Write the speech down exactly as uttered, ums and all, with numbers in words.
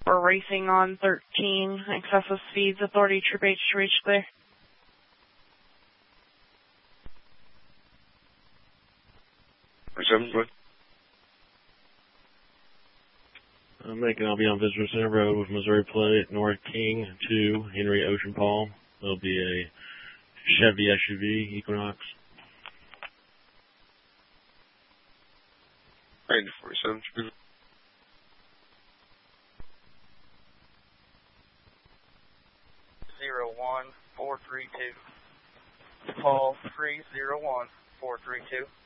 We're racing on thirteen, excessive speeds, authority Troop H to reach clear. Seven, please. I'm making, I'll be on Visitor Center Road with Missouri plate, North King two, Henry Ocean Paul. There'll be a Chevy S U V, Equinox. Range forty-seven. Zero one four three two. Paul three zero one four three two.